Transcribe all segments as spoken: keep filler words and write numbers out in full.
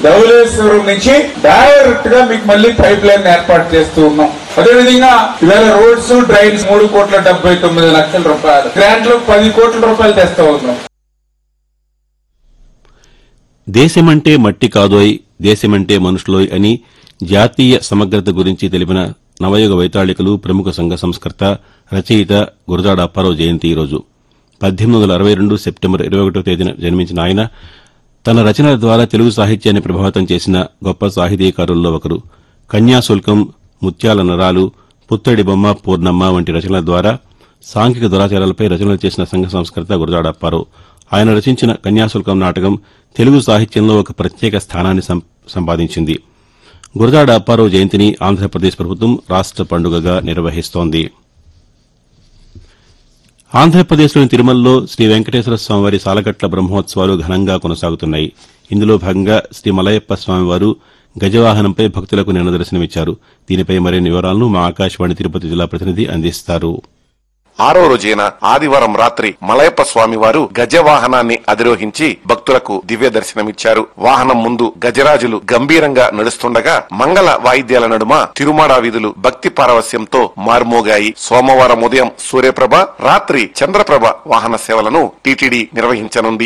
ధవళేశ్వరం నుంచి డైరెక్ట్ గా మీకు మళ్ళీ పైప్ లైన్ ఏర్పాటు చేస్తూ ఉన్నాం. అదేవిధంగా ఇవాళ రోడ్స్ డ్రైన్స్ మూడు కోట్ల డెబ్బై తొమ్మిది లక్షల రూపాయలు గ్రాంట్ లో పది కోట్ల రూపాయలు తెస్తా ఉన్నాం. దేశమంటే మట్టి కాదోయ్, దేశమంటే మనుషులోయ్ అని జాతీయ సమగ్రత గురించి తెలిపిన నవయుగ వైతాళికులు, ప్రముఖ సంఘ సంస్కర్త, రచయిత గురజాడ అప్పారావు జయంతి ఈరోజు. పద్దెనిమిది వందల అరవై రెండు సెప్టెంబర్ ఇరవై ఒకటో తేదీన జన్మించిన ఆయన తన రచనల ద్వారా తెలుగు సాహిత్యాన్ని ప్రభావితం చేసిన గొప్ప సాహితీకారుల్లో ఒకరు. కన్యాశుల్కం, ముత్యాల నరాలు, పుత్తడి బొమ్మ, పూర్ణమ్మ వంటి రచనల ద్వారా సాంఘిక దురాచారాలపై రచనలు చేసిన సంఘ సంస్కర్త గురజాడ అప్పారావు. ఆయన రచించిన కన్యాశుల్కం నాటకం తెలుగు సాహిత్యంలో ఒక ప్రత్యేక స్థానాన్ని సంపాదించింది. గురజాడ అప్పారావు జయంతిని ఆంధ్రప్రదేశ్ ప్రభుత్వం రాష్ట పండుగగా నిర్వహిస్తోంది. ఆంధ్రప్రదేశ్లోని తిరుమలలో శ్రీ వెంకటేశ్వర స్వామివారి సాలగట్ల బ్రహ్మోత్సవాలు ఘనంగా కొనసాగుతున్నాయి. ఇందులో భాగంగా శ్రీ మలయప్ప స్వామివారు గజవాహనంపై భక్తులకు నిన్న దర్శనమిచ్చారు. దీనిపై మరిన్ని వివరాలను మా ఆకాశవాణి తిరుపతి జిల్లా ప్రతినిధి అందిస్తారు. ఆరో రోజైన ఆదివారం రాత్రి మలయప్ప స్వామి వారు గజవాహనాన్ని అధిరోహించి భక్తులకు దివ్య దర్శనమిచ్చారు. వాహనం ముందు గజరాజులు గంభీరంగా నడుస్తుండగా మంగళ వాయిద్యాల నడుమ తిరుమాడ వీధులు భక్తి పారవస్యంతో మార్మోగాయి. సోమవారం ఉదయం సూర్యప్రభ, రాత్రి చంద్రప్రభ వాహన సేవలను టీటీడీ నిర్వహించనుంది.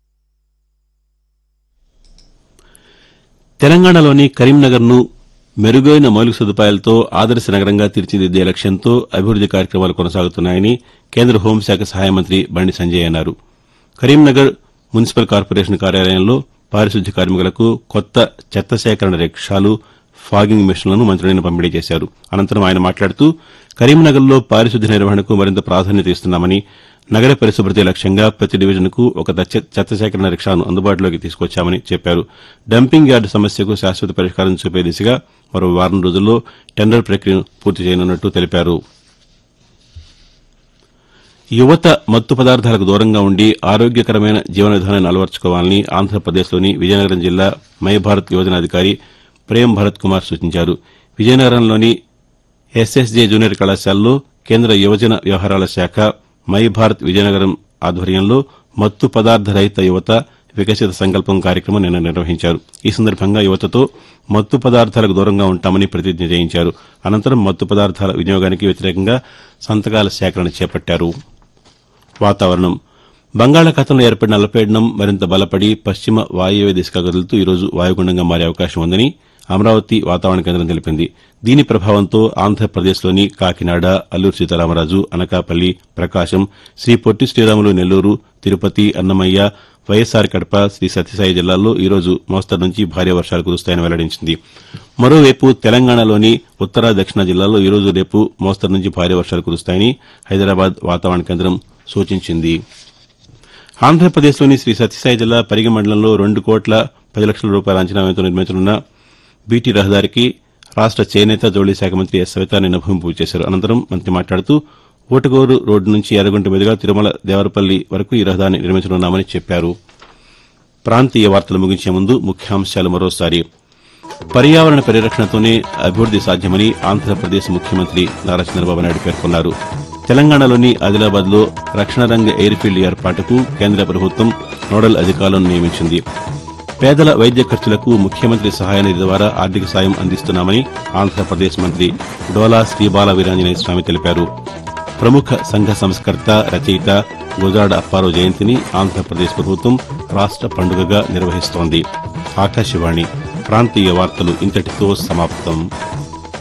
తెలంగాణలోని కరీంనగర్ను మెరుగైన మౌలిక సదుపాయాలతో ఆదర్శ నగరంగా తీర్చిదిద్దే లక్ష్యంతో అభివృద్ది కార్యక్రమాలు కొనసాగుతున్నాయని కేంద్ర హోంశాఖ సహాయ మంత్రి బండి సంజయ్ అన్నారు. కరీంనగర్ మున్సిపల్ కార్పొరేషన్ కార్యాలయంలో పారిశుద్ధ్య కార్మికులకు కొత్త చెత్త సేకరణ రిక్షాలు, ఫాగింగ్ మిషన్లను మంత్రి నిన్న పంపిణీ చేశారు. అనంతరం ఆయన మాట్లాడుతూ కరీంనగర్లో పారిశుద్ధ్య నిర్వహణకు మరింత ప్రాధాన్యత ఇస్తున్నామని, నగర పరిశుభ్రతే లక్ష్యంగా ప్రతి డివిజన్కు ఒక చెత్త సేకరణ రిక్షాను అందుబాటులోకి తీసుకొచ్చామని చెప్పారు. డంపింగ్ యార్డు సమస్యకు శాశ్వత పరిష్కారం చూపే దిశగా మరో వారం రోజుల్లో టెండర్ ప్రక్రియను పూర్తి చేయనున్నట్టు తెలిపారు. యువత మత్తు పదార్థాలకు దూరంగా ఉండి ఆరోగ్యకరమైన జీవన విధానాన్ని అలవర్చుకోవాలని ఆంధ్రప్రదేశ్లోని విజయనగరం జిల్లా మై భారత్ యోజన అధికారి ప్రేమ్ భరత్ కుమార్ సూచించారు. విజయనగరంలోని ఎస్ఎస్జే జూనియర్ కళాశాలలో కేంద్ర యువజన వ్యవహారాల శాఖ మై భారత్ విజయనగరం ఆధ్వర్యంలో మత్తు పదార్థ రహిత యువత వికసిత సంకల్పం కార్యక్రమం నిన్న నిర్వహించారు. ఈ సందర్భంగా యువతతో మత్తు పదార్థాలకు దూరంగా ఉంటామని ప్రతిజ్ఞ చేయించారు. అనంతరం మత్తు పదార్థాల వినియోగానికి వ్యతిరేకంగా సంతకాల సేకరణ చేపట్టారు. వాతావరణం. బంగాళాఖాతంలో ఏర్పడిన అల్పపీడనం మరింత బలపడి పశ్చిమ వాయువ్య దిశగా కదులుతూ ఈరోజు వాయుగుండంగా మారే అవకాశం ఉందని అమరావతి వాతావరణ కేంద్రం తెలిపింది. దీని ప్రభావంతో ఆంధ్రప్రదేశ్లోని కాకినాడ, అల్లూరు సీతారామరాజు, అనకాపల్లి, ప్రకాశం, శ్రీ పొట్టి శ్రీరాములు నెల్లూరు, తిరుపతి, అన్నమయ్య, వైఎస్సార్ కడప, శ్రీ సత్యసాయి జిల్లాల్లో ఈరోజు మోస్తరు నుంచి భారీ వర్షాలు కురుస్తాయని వెల్లడించింది. మరోవైపు తెలంగాణలోని ఉత్తర, దక్షిణ జిల్లాల్లో ఈరోజు రేపు మోస్తరు నుంచి భారీ వర్షాలు కురుస్తాయని హైదరాబాద్ వాతావరణ కేంద్రం సూచించింది. ఆంధ్రప్రదేశ్లోని శ్రీ సత్యసాయి జిల్లా పరిగి మండలంలో రెండు కోట్ల పది లక్షల రూపాయల అంచనా వ్యయంతో నిర్మించనున్న బీటీ రహదారికి రాష్ట చేనేత జౌళి శాఖ మంత్రి ఎస్ సవిత నిన్న భూమి పూజ చేశారు. అనంతరం మంత్రి మాట్లాడుతూ ఊటగోరు రోడ్డు నుంచి ఎర్రగుంట మీదుగా తిరుమల దేవరపల్లి వరకు ఈ రహదారిని నిర్మించనున్నామని చెప్పారు. ప్రాంతీయ వార్తలు ముగించే ముందు ముఖ్యాంశాలు మరోసారి. పర్యావరణ పరిరక్షణతోనే అభివృద్ది సాధ్యమని ఆంధ్రప్రదేశ్ ముఖ్యమంత్రి నారా చంద్రబాబు నాయుడు పేర్కొన్నారు. తెలంగాణలోని ఆదిలాబాద్లో రక్షణ రంగ ఎయిర్ ఫీల్డ్ ఏర్పాటుకు కేంద్ర ప్రభుత్వం నోడల్ అధికారులను నియమించింది. పేదల వైద్య ఖర్చులకు ముఖ్యమంత్రి సహాయ నిధి ద్వారా ఆర్థిక సాయం అందిస్తున్నామని ఆంధ్రప్రదేశ్ మంత్రి డోలా శ్రీబాల వీరాంజనేయ స్వామి తెలిపారు. ప్రముఖ సంఘ సంస్కర్త, రచయిత గురజాడ అప్పారావు జయంతిని ఆంధ్రప్రదేశ్ ప్రభుత్వం రాష్ట పండుగగా నిర్వహిస్తోంది. ఆకాశవాణి ప్రాంతీయ వార్తలు ఇంతటితో సమాప్తం.